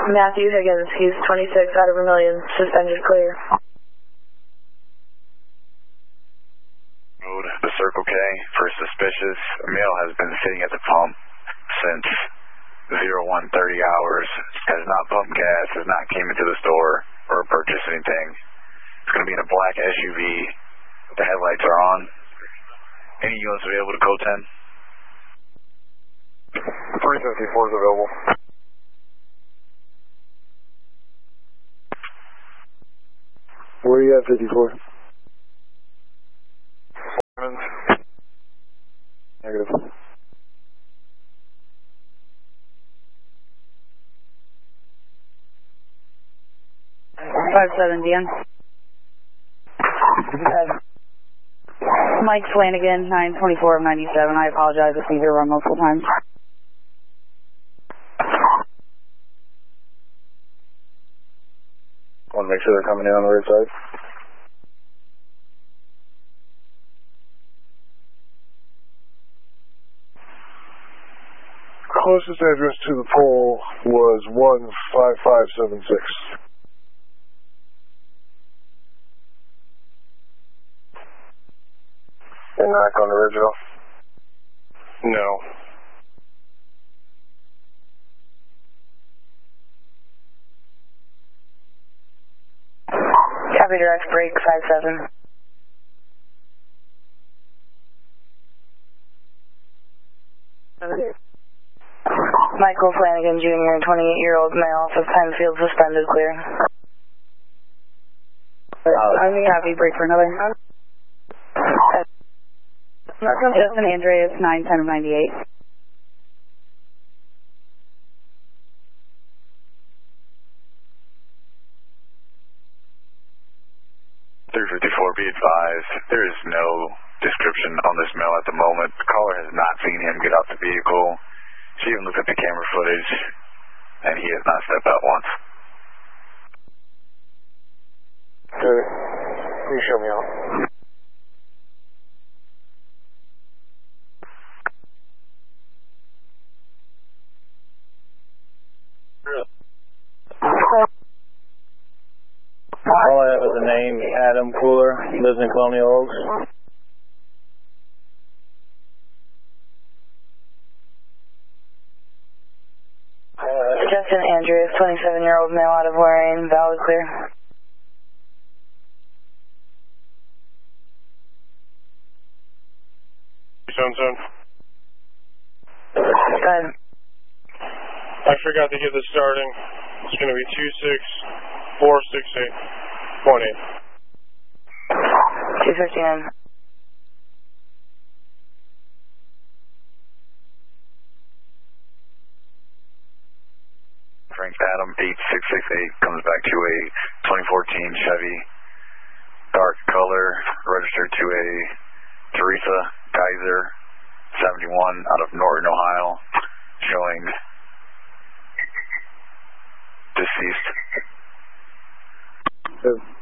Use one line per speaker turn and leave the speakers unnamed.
Matthew Higgins, he's 26 out of a million, suspended clear.
Road, the Circle K, for suspicious. A male has been sitting at the pump since 01:30 hours, has not pumped gas, has not came into the store or purchased anything. It's going to be in a black SUV. The headlights are on. Any units available to code 10?
354 is available.
Where are you at, 54? Negative.
$570 Mike Flanagan, 924 of 97. I apologize if these are wrong multiple times.
Want to make sure they're coming in on the right side. Closest address to the pole was 15576. You're not going to original? No.
Copy direct break 57. Michael Flanagan Jr., 28-year-old male, 5 field suspended clear. Copy break for another. Justin Andreas, 910 of 98.
354, be advised, there is no description on this male at the moment. The caller has not seen him get out the vehicle. She even looked at the camera footage, and he has not stepped out once.
Okay. Can you show me out?
All I have is the name Adam Cooler, lives in Colonial Oaks.
Justin Andrews, 27-year-old male out of Lorraine, valid clear.
Johnson.
Go ahead.
I forgot to get the starting. It's going to be 26468.8.
259.
Frank Adam 8668 comes back to a 2014 Chevy, dark color, registered to a Teresa Geyser 71 out of Norton, Ohio, showing deceased.